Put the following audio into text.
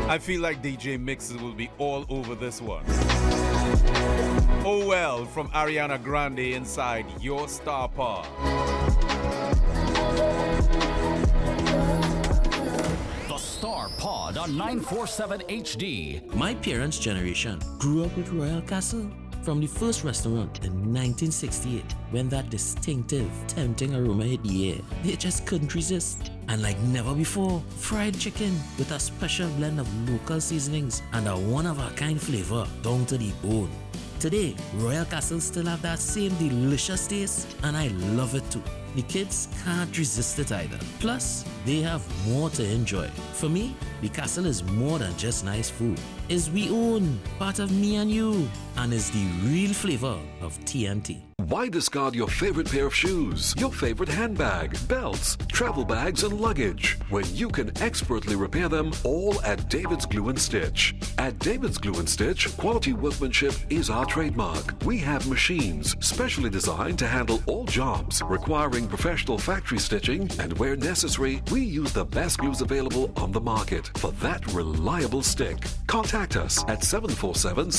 I feel like DJ Mixes will be all over this one. Oh well, from Ariana Grande inside Your Star Pod. The Star Pod on 947 HD. My parents' generation grew up with Royal Castle. From the first restaurant in 1968, when that distinctive, tempting aroma hit the air, they just couldn't resist. And like never before, fried chicken with a special blend of local seasonings and a one-of-a-kind flavor down to the bone. Today, Royal Castle still have that same delicious taste, and I love it too. The kids can't resist it either. Plus, they have more to enjoy. For me, the Castle is more than just nice food. It's we own, part of me and you, and is the real flavor of TNT. Why discard your favorite pair of shoes, your favorite handbag, belts, travel bags, and luggage when you can expertly repair them all at David's Glue and Stitch? At David's Glue and Stitch, quality workmanship is our trademark. We have machines specially designed to handle all jobs requiring professional factory stitching, and where necessary, we use the best glues available on the market for that reliable stick. Contact us at 747